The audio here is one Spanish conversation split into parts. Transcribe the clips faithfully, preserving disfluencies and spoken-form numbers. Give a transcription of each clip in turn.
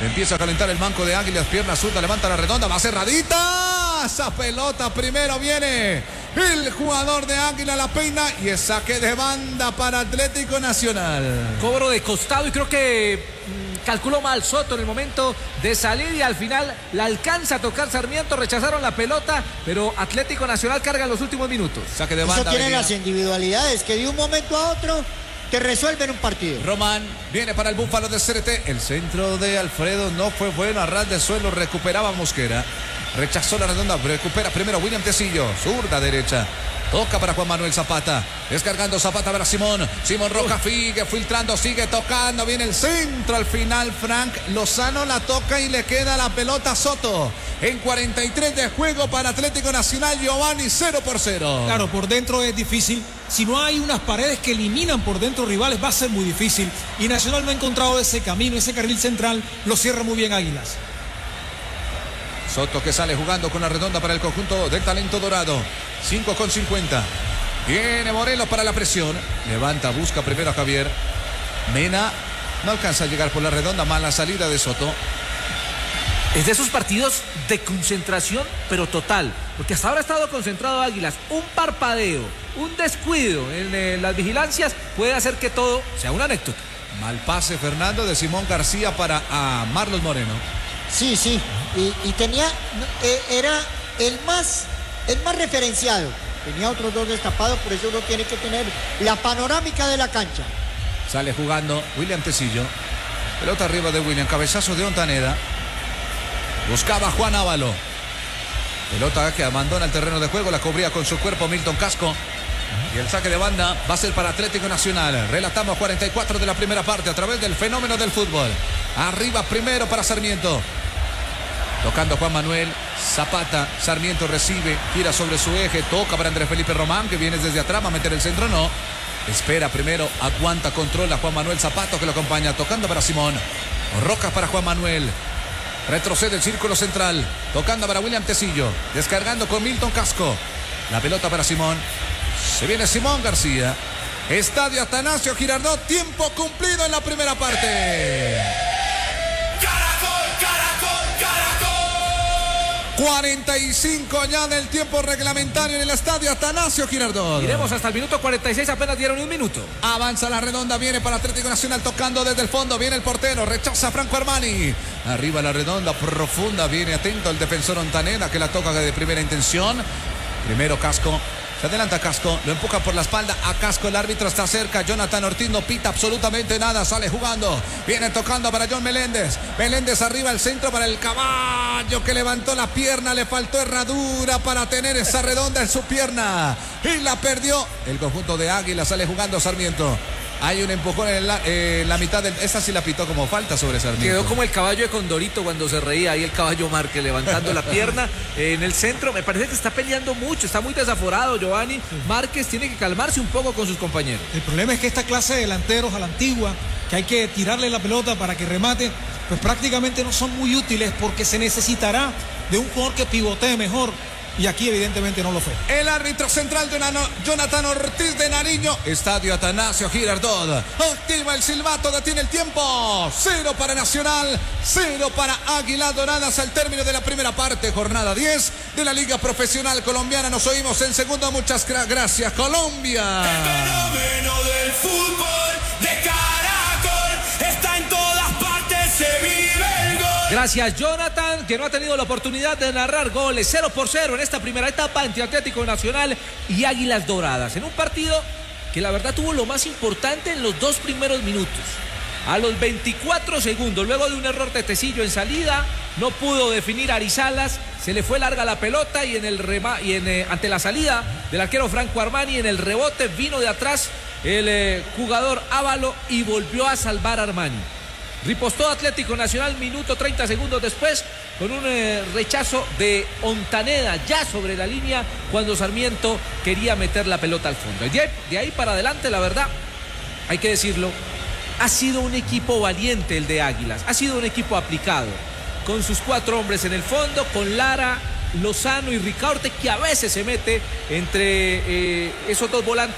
Empieza a calentar el banco de Águilas, pierna zurda, levanta la redonda, va cerradita. Esa pelota primero viene el jugador de Águila, la peina y es saque de banda para Atlético Nacional. Cobro de costado y creo que mmm, calculó mal Soto en el momento de salir y al final la alcanza a tocar Sarmiento, rechazaron la pelota, pero Atlético Nacional carga en los últimos minutos. Saque de banda. Eso tiene venía. las individualidades que de un momento a otro te resuelven un partido. Román viene para el Búfalo de C R T. El centro de Alfredo no fue bueno. A ras de suelo recuperaba Mosquera. Rechazó la redonda. Recupera primero William Tecillo. Zurda derecha. Toca para Juan Manuel Zapata. Descargando Zapata para Simón. Simón Rojas sigue filtrando, sigue tocando. Viene el centro al final. Frank Lozano la toca y le queda la pelota a Soto. En cuarenta y tres de juego para Atlético Nacional, Giovanni, cero por cero. Claro, por dentro es difícil. Si no hay unas paredes que eliminan por dentro rivales, va a ser muy difícil. Y Nacional no ha encontrado ese camino, ese carril central. Lo cierra muy bien Águilas. Soto que sale jugando con la redonda para el conjunto del talento dorado. cinco con cincuenta. Viene Morelos para la presión. Levanta, busca primero a Javier. Mena no alcanza a llegar por la redonda. Mala salida de Soto. Es de esos partidos de concentración, pero total. Porque hasta ahora ha estado concentrado Águilas. Un parpadeo, un descuido en eh, las vigilancias puede hacer que todo sea una anécdota. Mal pase, Fernando, de Simón García para a Marlos Moreno. Sí, sí. Y, y tenía, eh, era el más, el más referenciado. Tenía otros dos destapados, por eso uno tiene que tener la panorámica de la cancha. Sale jugando William Tecillo. Pelota arriba de William, cabezazo de Ontaneda. Buscaba Juan Ávalo. Pelota que abandona el terreno de juego, la cubría con su cuerpo Milton Casco. Y el saque de banda va a ser para Atlético Nacional. Relatamos cuarenta y cuatro de la primera parte a través del fenómeno del fútbol. Arriba primero para Sarmiento. Tocando Juan Manuel Zapata. Sarmiento recibe, gira sobre su eje, toca para Andrés Felipe Román, que viene desde atrás, va a meter el centro, no. Espera primero, aguanta, controla Juan Manuel Zapata, que lo acompaña, tocando para Simón. Rojas para Juan Manuel. Retrocede el círculo central, tocando para William Tecillo, descargando con Milton Casco. La pelota para Simón. Se viene Simón García. Estadio Atanasio Girardot, tiempo cumplido en la primera parte. Caracol, Caracol, Caracol. cuarenta y cinco ya del tiempo reglamentario en el Estadio Atanasio Girardot. Iremos hasta el minuto cuarenta y seis, apenas dieron un minuto. Avanza la redonda, viene para Atlético Nacional tocando desde el fondo, viene el portero, rechaza a Franco Armani. Arriba la redonda, profunda, viene atento el defensor Ontaneda, que la toca de primera intención. Primero Casco. Se adelanta Casco, lo empuja por la espalda a Casco, el árbitro está cerca, Jonathan Ortiz no pita absolutamente nada, sale jugando, viene tocando para John Meléndez, Meléndez arriba al centro para el caballo que levantó la pierna, le faltó herradura para tener esa redonda en su pierna y la perdió el conjunto de Águila, sale jugando Sarmiento. Hay un empujón en la, eh, la mitad del... Esa sí la pitó como falta sobre Sarmiento. Quedó como el caballo de Condorito cuando se reía. Ahí el caballo Márquez levantando la pierna eh, en el centro. Me parece que está peleando mucho. Está muy desaforado, Giovanni. Márquez tiene que calmarse un poco con sus compañeros. El problema es que esta clase de delanteros a la antigua, que hay que tirarle la pelota para que remate, pues prácticamente no son muy útiles porque se necesitará de un jugador que pivotee mejor. Y aquí evidentemente no lo fue. El árbitro central de Jonathan Ortiz de Nariño. Estadio Atanasio Girardot. Activa el silbato, detiene el tiempo. Cero para Nacional, cero para Águilas Doradas al término de la primera parte. Jornada diez de la Liga Profesional Colombiana. Nos oímos en segundo. Muchas gracias, Colombia. El fenómeno del fútbol de Caracol está en todas partes, se vive el gol. Gracias, Jonathan, que no ha tenido la oportunidad de narrar goles. Cero por cero en esta primera etapa entre Atlético Nacional y Águilas Doradas. En un partido que la verdad tuvo lo más importante en los dos primeros minutos. A los veinticuatro segundos, luego de un error de Tecillo en salida, no pudo definir a Arizalas, se le fue larga la pelota y en el rema, y en, eh, ante la salida del arquero Franco Armani, en el rebote vino de atrás el eh, jugador Ávalo y volvió a salvar a Armani. Ripostó Atlético Nacional minuto treinta segundos después con un eh, rechazo de Ontaneda ya sobre la línea cuando Sarmiento quería meter la pelota al fondo. Y de, de ahí para adelante, la verdad, hay que decirlo, ha sido un equipo valiente el de Águilas, ha sido un equipo aplicado, con sus cuatro hombres en el fondo, con Lara, Lozano y Ricaurte, que a veces se mete entre eh, esos dos volantes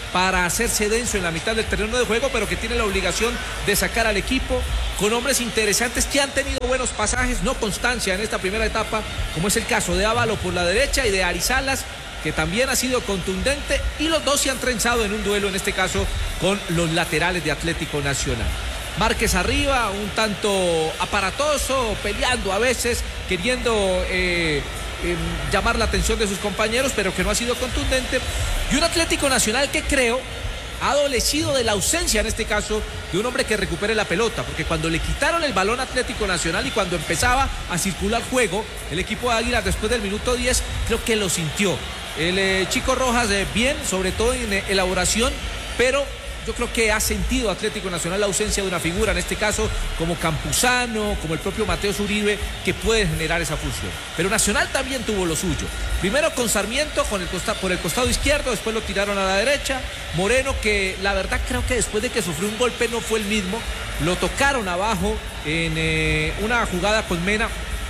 para hacerse denso en la mitad del terreno de juego, pero que tiene la obligación de sacar al equipo con hombres interesantes que han tenido buenos pasajes, no constancia en esta primera etapa, como es el caso de Ávalo por la derecha y de Arizalas, que también ha sido contundente, y los dos se han trenzado en un duelo, en este caso con los laterales de Atlético Nacional. Márquez arriba, un tanto aparatoso, peleando a veces, queriendo eh, eh, llamar la atención de sus compañeros, pero que no ha sido contundente. Y un Atlético Nacional que creo ha adolecido de la ausencia, en este caso, de un hombre que recupere la pelota, porque cuando le quitaron el balón a Atlético Nacional y cuando empezaba a circular juego, el equipo de Águilas después del minuto diez, creo que lo sintió. El eh, Chico Rojas eh, bien, sobre todo en eh, elaboración, pero yo creo que ha sentido Atlético Nacional la ausencia de una figura, en este caso como Campuzano, como el propio Mateo Uribe, que puede generar esa función. Pero Nacional también tuvo lo suyo. Primero con Sarmiento con el costa, por el costado izquierdo, después lo tiraron a la derecha. Moreno, que la verdad creo que después de que sufrió un golpe no fue el mismo. Lo tocaron abajo en eh, una jugada con Mena.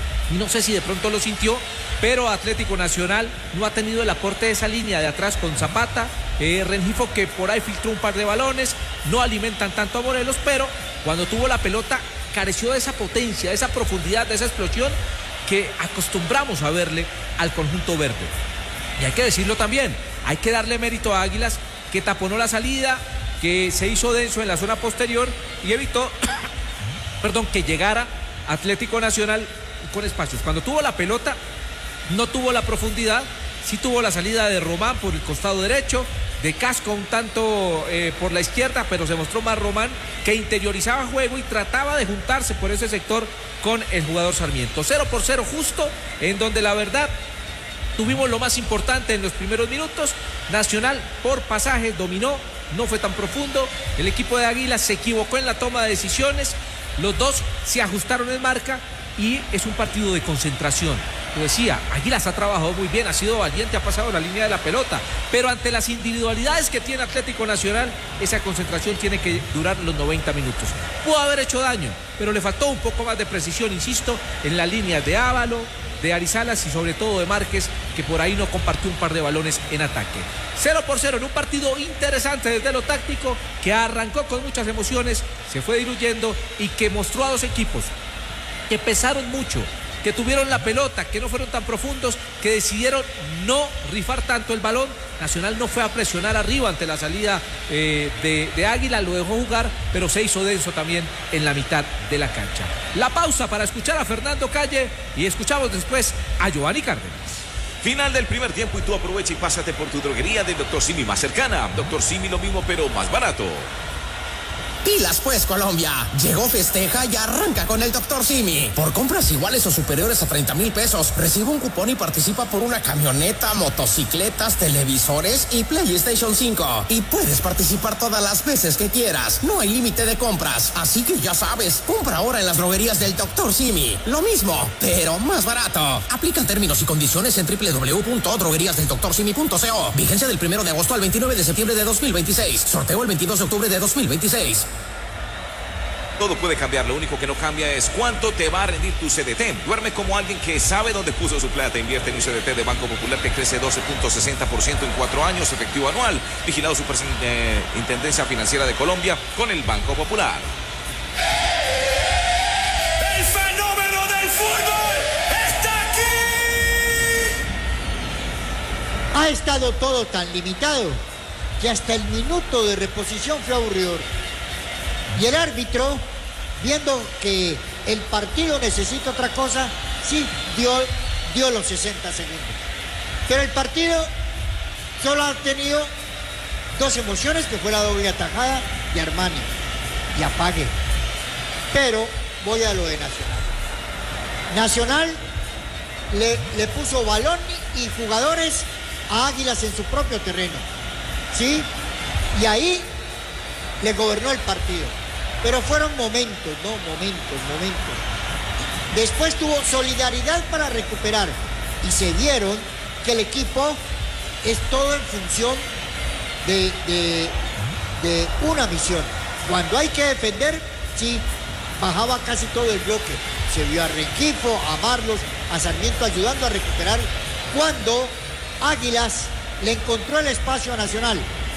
No sé si de pronto lo sintió, pero Atlético Nacional no ha tenido el aporte de esa línea de atrás con Zapata, eh, Rengifo, que por ahí filtró un par de balones, no alimentan tanto a Morelos, pero cuando tuvo la pelota careció de esa potencia, de esa profundidad, de esa explosión que acostumbramos a verle al conjunto verde. Y hay que decirlo también, hay que darle mérito a Águilas, que taponó la salida, que se hizo denso en la zona posterior y evitó perdón, que llegara Atlético Nacional con espacios. Cuando tuvo la pelota no tuvo la profundidad, sí tuvo la salida de Román por el costado derecho, de Casco un tanto eh, por la izquierda, pero se mostró más Román, que interiorizaba juego y trataba de juntarse por ese sector con el jugador Sarmiento. Cero por cero justo, en donde la verdad tuvimos lo más importante en los primeros minutos. Nacional por pasaje dominó, no fue tan profundo, el equipo de Águilas se equivocó en la toma de decisiones, los dos se ajustaron en marca y es un partido de concentración. Lo decía, Águilas ha trabajado muy bien, ha sido valiente, ha pasado la línea de la pelota, pero ante las individualidades que tiene Atlético Nacional, esa concentración tiene que durar los noventa minutos. Pudo haber hecho daño, pero le faltó un poco más de precisión, insisto, en la línea de Ávalo, de Arizalas y sobre todo de Márquez, que por ahí no compartió un par de balones en ataque. Cero por cero en un partido interesante desde lo táctico, que arrancó con muchas emociones, se fue diluyendo y que mostró a dos equipos que pesaron mucho, que tuvieron la pelota, que no fueron tan profundos, que decidieron no rifar tanto el balón. Nacional no fue a presionar arriba ante la salida eh, de, de Águila, lo dejó jugar, pero se hizo denso también en la mitad de la cancha. La pausa para escuchar a Fernando Calle y escuchamos después a Giovanni Cárdenas. Final del primer tiempo y tú aprovecha y pásate por tu droguería del doctor Simi más cercana. doctor Simi, lo mismo pero más barato. Pilas pues, Colombia. Llegó Festeja y arranca con el doctor Simi. Por compras iguales o superiores a treinta mil pesos, recibe un cupón y participa por una camioneta, motocicletas, televisores y PlayStation cinco. Y puedes participar todas las veces que quieras. No hay límite de compras. Así que ya sabes, compra ahora en las droguerías del doctor Simi. Lo mismo, pero más barato. Aplican términos y condiciones en doble u doble u doble u punto droguerías del doctor simi punto co. Vigencia del primero de agosto al veintinueve de septiembre de dos mil veintiséis. Sorteo el veintidós de octubre de dos mil veintiséis. Todo puede cambiar, lo único que no cambia es cuánto te va a rendir tu C D T. Duerme como alguien que sabe dónde puso su plata. Invierte en un C D T de Banco Popular que crece doce punto sesenta por ciento en cuatro años, efectivo anual. Vigilado Superintendencia Financiera de Colombia con el Banco Popular. El fenómeno del fútbol está aquí. Ha estado todo tan limitado que hasta el minuto de reposición fue aburridor. Y el árbitro, viendo que el partido necesita otra cosa, sí, dio, dio los sesenta segundos. Pero el partido solo ha tenido dos emociones, que fue la doble atajada de Armani y Apague. Pero voy a lo de Nacional. Nacional le, le puso balón y jugadores a Águilas en su propio terreno, ¿sí? Y ahí le gobernó el partido. Pero fueron momentos, no, momentos, momentos. Después tuvo solidaridad para recuperar y se vieron que el equipo es todo en función de, de, de una misión. Cuando hay que defender, sí, bajaba casi todo el bloque. Se vio a Rengifo, a Marlos, a Sarmiento ayudando a recuperar. Cuando Águilas le encontró el espacio a Nacional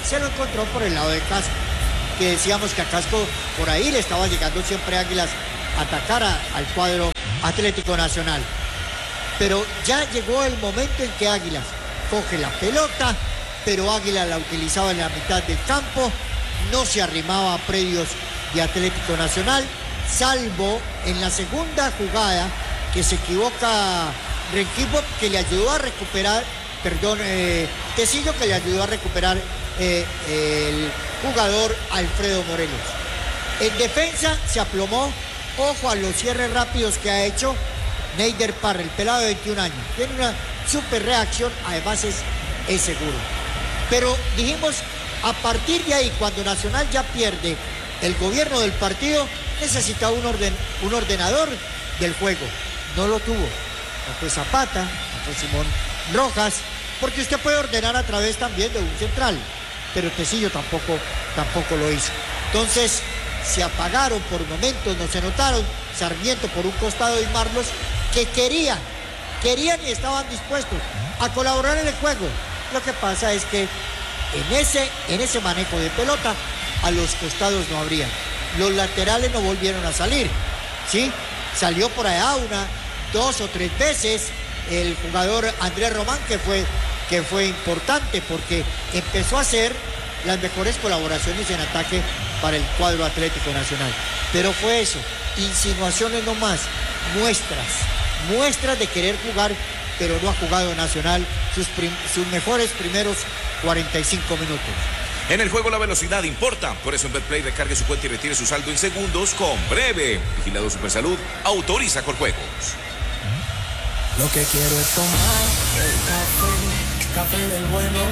se lo encontró por el lado de Casco, que decíamos que a Casco por ahí le estaba llegando siempre Águilas a atacar a, al cuadro Atlético Nacional. Pero ya llegó el momento en que Águilas coge la pelota, pero Águila la utilizaba en la mitad del campo, no se arrimaba a predios de Atlético Nacional, salvo en la segunda jugada que se equivoca Renquipo, que le ayudó a recuperar, perdón, eh, Tecillo, que le ayudó a recuperar eh, el jugador Alfredo Morelos. En defensa se aplomó, ojo a los cierres rápidos que ha hecho Neider Parra, el pelado de veintiún años. Tiene una super reacción, además es, es seguro. Pero dijimos, a partir de ahí, cuando Nacional ya pierde el gobierno del partido, necesitaba un, orden, un ordenador del juego. No lo tuvo. No fue Zapata, no fue Simón Rojas, porque usted puede ordenar a través también de un central, pero Tecillo tampoco, tampoco lo hizo. Entonces, se apagaron por momentos, no se notaron. Sarmiento por un costado y Marlos, que querían, querían y estaban dispuestos a colaborar en el juego. Lo que pasa es que en ese, en ese manejo de pelota, a los costados no habrían. Los laterales no volvieron a salir, ¿sí? Salió por allá una, dos o tres veces el jugador Andrés Román, que fue, que fue importante porque empezó a hacer las mejores colaboraciones en ataque para el cuadro Atlético Nacional. Pero fue eso, insinuaciones no más, muestras, muestras de querer jugar, pero no ha jugado Nacional sus, prim- sus mejores primeros cuarenta y cinco minutos. En el juego la velocidad importa, por eso en Betplay recargue su cuenta y retire su saldo en segundos con Breve. Vigilado Supersalud, autoriza con juegos. Lo que quiero es tomar el café, café del bueno.